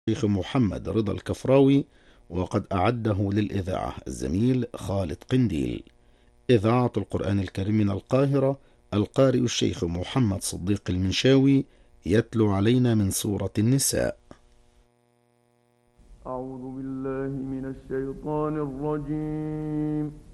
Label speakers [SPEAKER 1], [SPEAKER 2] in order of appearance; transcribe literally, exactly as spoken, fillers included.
[SPEAKER 1] الشيخ محمد رضا الكفراوي، وقد أعده للإذاعة الزميل خالد قنديل. إذاعة القرآن الكريم من القاهرة، القارئ الشيخ محمد صديق المنشاوي يتلو علينا من سورة النساء.
[SPEAKER 2] أعوذ بالله من الشيطان الرجيم.